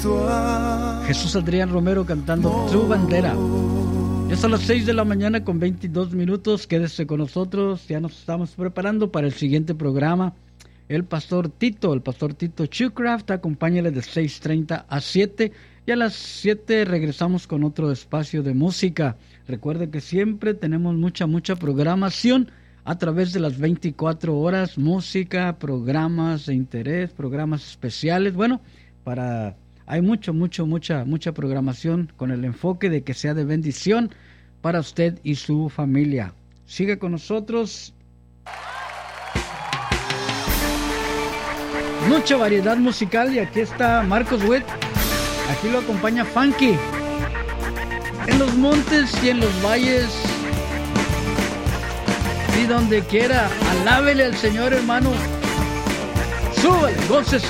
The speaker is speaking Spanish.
Jesús Adrián Romero cantando Tu Bandera. Ya son las 6 de la mañana con 22 minutos. Quédese con nosotros. Ya nos estamos preparando para el siguiente programa. El pastor Tito Shoecraft, acompáñale de 6:30 a 7. Y a las 7 regresamos con otro espacio de música. Recuerde que siempre tenemos mucha programación a través de las 24 horas. Música, programas de interés, programas especiales. Bueno, hay mucha programación con el enfoque de que sea de bendición para usted y su familia. Siga con nosotros. Mucha variedad musical y aquí está Marcos Witt. Aquí lo acompaña Funky. En los montes y en los valles y donde quiera, alábele al Señor, hermano. Súbale, gócese.